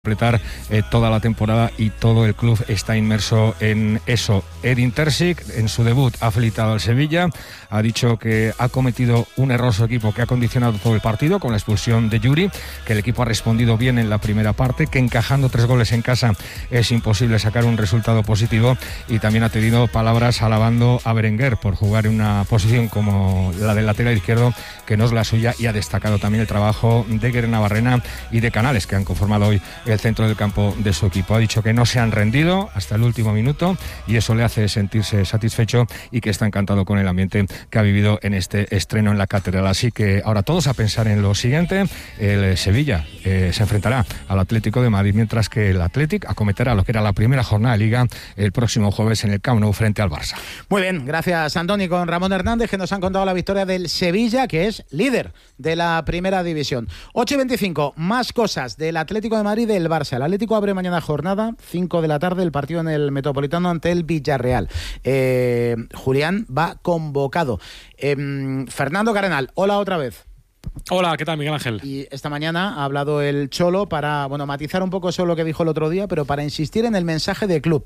completar toda la temporada y todo el club está inmerso en eso. Edin Terzic, en su debut, ha felicitado al Sevilla, ha dicho que ha cometido un error su equipo que ha condicionado todo el partido con la expulsión de Yuri, que el equipo ha respondido bien en la primera parte, que encajando 3 goles en casa es imposible sacar un resultado positivo, y también ha tenido palabras alabando a Berenguer por jugar en una posición como la del lateral izquierdo, que no es la suya, y ha destacado también el trabajo de Guerra Navarrena y de Canales, que han conformado hoy el centro del campo de su equipo. Ha dicho que no se han rendido hasta el último minuto y eso le hace sentirse satisfecho y que está encantado con el ambiente que ha vivido en este estreno en la Catedral. Así que ahora todos a pensar en lo siguiente. El Sevilla se enfrentará al Atlético de Madrid, mientras que el Athletic acometerá lo que era la primera jornada de Liga el próximo jueves en el Camp Nou frente al Barça. Muy bien, gracias Antoni, con Ramón Hernández, que nos han contado la victoria del Sevilla, que es líder de la primera división. 8:25, más cosas del Atlético de Madrid y del Barça. El Atlético abre mañana jornada, 5 de la tarde, el partido en el Metropolitano ante el Villarreal. Julián va convocado. Fernando Cardenal, hola otra vez. Hola, ¿qué tal, Miguel Ángel? Y esta mañana ha hablado el Cholo para, matizar un poco eso lo que dijo el otro día, pero para insistir en el mensaje del club.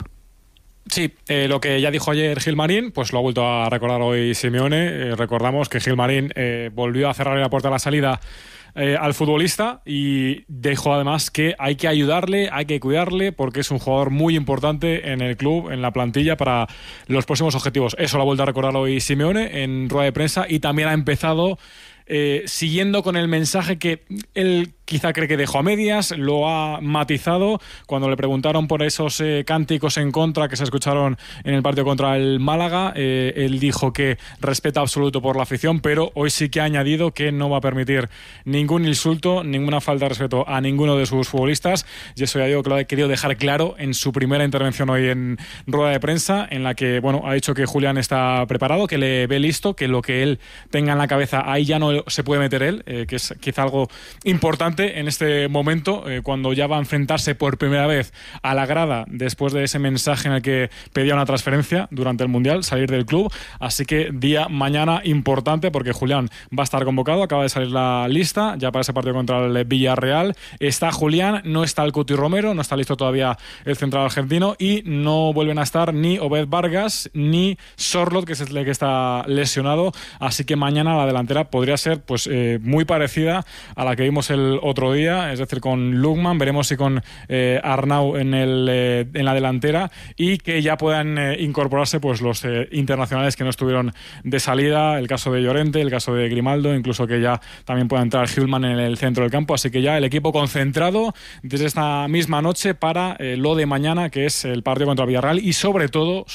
Sí, lo que ya dijo ayer Gilmarín, pues lo ha vuelto a recordar hoy Simeone. Recordamos que Gilmarín volvió a cerrar la puerta a la salida al futbolista y dijo además que hay que ayudarle, hay que cuidarle, porque es un jugador muy importante en el club, en la plantilla, para los próximos objetivos. Eso lo ha vuelto a recordar hoy Simeone en rueda de prensa, y también ha empezado siguiendo con el mensaje que él quizá cree que dejó a medias. Lo ha matizado cuando le preguntaron por esos cánticos en contra que se escucharon en el partido contra el Málaga. Él dijo que respeto absoluto por la afición, pero hoy sí que ha añadido que no va a permitir ningún insulto, ninguna falta de respeto a ninguno de sus futbolistas, y eso ya digo que lo ha querido dejar claro en su primera intervención hoy en rueda de prensa, en la que ha dicho que Julián está preparado, que le ve listo, que lo que él tenga en la cabeza ahí ya no se puede meter él, que es quizá algo importante en este momento, cuando ya va a enfrentarse por primera vez a la grada después de ese mensaje en el que pedía una transferencia durante el Mundial, salir del club. Así que día mañana importante, porque Julián va a estar convocado, acaba de salir la lista ya para ese partido contra el Villarreal. Está Julián, no está el Cuti Romero, no está listo todavía el central argentino, y no vuelven a estar ni Obed Vargas ni Sorloth, que es el que está lesionado. Así que mañana la delantera podría ser muy parecida a la que vimos el otro día, es decir, con Lukman. Veremos si con Arnau en la delantera, y que ya puedan incorporarse los internacionales que no estuvieron de salida, el caso de Llorente, el caso de Grimaldo, incluso que ya también pueda entrar Hillman en el centro del campo. Así que ya el equipo concentrado desde esta misma noche para lo de mañana, que es el partido contra Villarreal, y sobre todo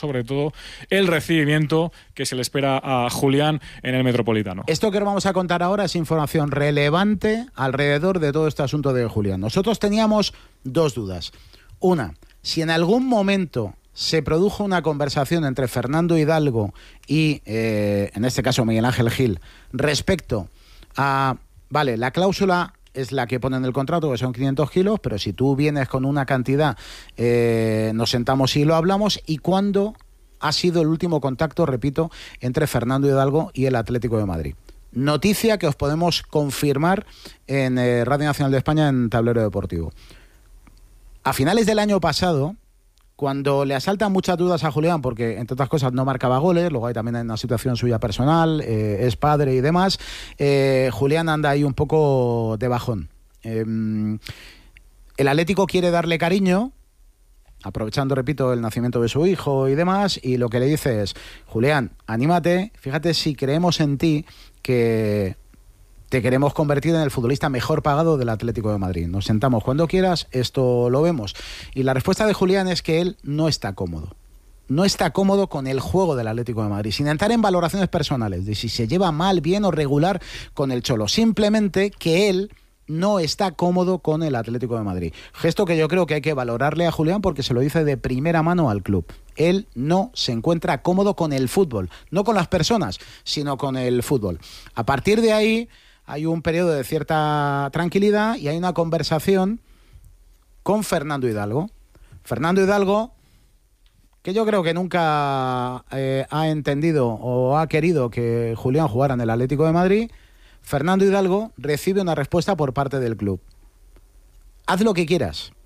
el recibimiento que se le espera a Julián en el Metropolitano. Esto que os vamos a contar ahora es información relevante alrededor de todo este asunto de Julián. Nosotros teníamos 2 dudas. Una, si en algún momento se produjo una conversación entre Fernando Hidalgo y, en este caso, Miguel Ángel Gil, respecto a, la cláusula es la que pone en el contrato, que son 500 kilos, pero si tú vienes con una cantidad, nos sentamos y lo hablamos. ¿Y cuándo ha sido el último contacto, repito, entre Fernando Hidalgo y el Atlético de Madrid? Noticia que os podemos confirmar en Radio Nacional de España, en Tablero Deportivo. A finales del año pasado, cuando le asaltan muchas dudas a Julián, porque entre otras cosas no marcaba goles, luego hay también una situación suya personal, es padre y demás, Julián anda ahí un poco de bajón. El Atlético quiere darle cariño, aprovechando, repito, el nacimiento de su hijo y demás, y lo que le dice es: Julián, anímate, fíjate si creemos en ti, que te queremos convertir en el futbolista mejor pagado del Atlético de Madrid. Nos sentamos cuando quieras, esto lo vemos. Y la respuesta de Julián es que él no está cómodo. No está cómodo con el juego del Atlético de Madrid, sin entrar en valoraciones personales de si se lleva mal, bien o regular con el Cholo. Simplemente que él no está cómodo con el Atlético de Madrid. Gesto que yo creo que hay que valorarle a Julián, porque se lo dice de primera mano al club. Él no se encuentra cómodo con el fútbol, no con las personas, sino con el fútbol. A partir de ahí hay un periodo de cierta tranquilidad y hay una conversación con Fernando Hidalgo. Fernando Hidalgo, que yo creo que nunca ha entendido o ha querido que Julián jugara en el Atlético de Madrid. Fernando Hidalgo recibe una respuesta por parte del club: haz lo que quieras,